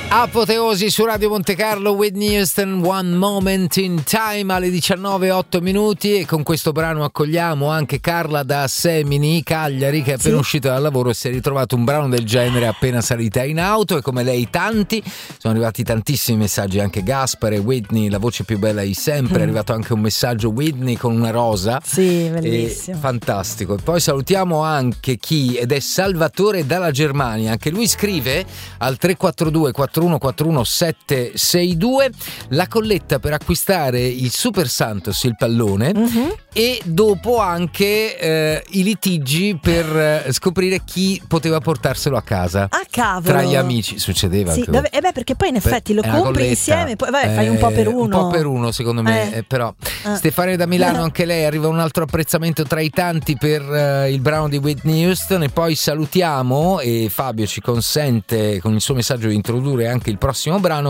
Apoteosi su Radio Monte Carlo, Whitney Houston, One Moment in Time, alle 19:08, e con questo brano accogliamo anche Carla da Semini, Cagliari, che è appena uscita dal lavoro e si è ritrovato un brano del genere appena salita in auto, e come lei tanti, sono arrivati tantissimi messaggi, anche Gaspare, Whitney, la voce più bella di sempre, è arrivato anche un messaggio Whitney con una rosa, sì, bellissimo, fantastico. E poi salutiamo anche chi, ed è Salvatore dalla Germania, anche lui scrive al 342 4141 762 la colletta per acquistare il Super Santos, il pallone, e dopo anche i litigi per scoprire chi poteva portarselo a casa. Ah, cavolo! Tra gli amici succedeva. Sì, perché poi in effetti lo compri colletta, insieme, poi fai un po' per uno. Un po' per uno, secondo me. Però Stefania da Milano, anche lei, arriva un altro apprezzamento tra i tanti per il brano di Whitney Houston. E poi salutiamo, e Fabio ci consente con il suo messaggio di introdurre anche il prossimo brano.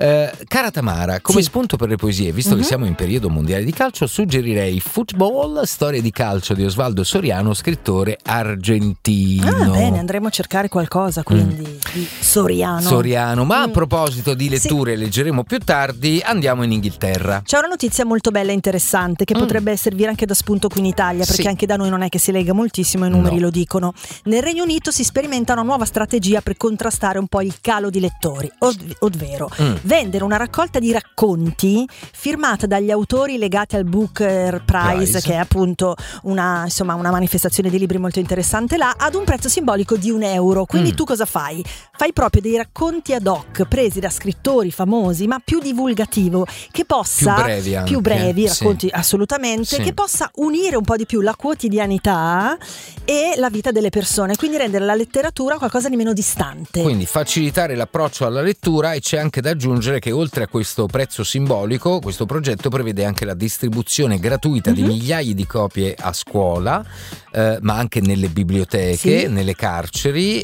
Cara Tamara, come spunto per le poesie, visto che siamo in periodo mondiale di calcio, suggerirei Football, storia di calcio di Osvaldo Soriano, scrittore argentino. Bene, andremo a cercare qualcosa quindi di Soriano. Ma a proposito di letture, leggeremo più tardi, andiamo in Inghilterra. C'è una notizia molto bella e interessante che potrebbe servire anche da spunto qui in Italia, perché anche da noi non è che si lega moltissimo, i numeri lo dicono. Nel Regno Unito si sperimenta una nuova strategia per contrastare un po' il calo di lettori, ovvero vendere una raccolta di racconti firmata dagli autori legati al Booker Prize, che è appunto una manifestazione di libri molto interessante là, ad un prezzo simbolico di €1. Quindi tu cosa fai? Fai proprio dei racconti ad hoc presi da scrittori famosi, ma più divulgativo, che possa più brevi racconti, assolutamente, che possa unire un po' di più la quotidianità e la vita delle persone, quindi rendere la letteratura qualcosa di meno distante. Quindi facilitare l'approccio alla lettura. E c'è anche da aggiungere che oltre a questo prezzo simbolico, questo progetto prevede anche la distribuzione gratuita di migliaia di copie a scuola, ma anche nelle biblioteche, nelle carceri,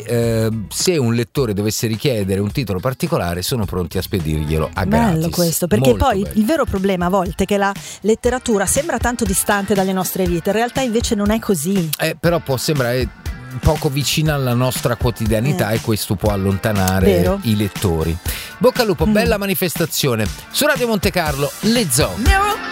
e se un lettore dovesse richiedere un titolo particolare sono pronti a spedirglielo a gratis. Bello questo, perché molto poi bello. Il vero problema a volte è che la letteratura sembra tanto distante dalle nostre vite, in realtà invece non è così. Però può sembrare poco vicina alla nostra quotidianità, e questo può allontanare i lettori. Bocca al lupo, bella manifestazione. Su Radio Monte Carlo, le Zoo.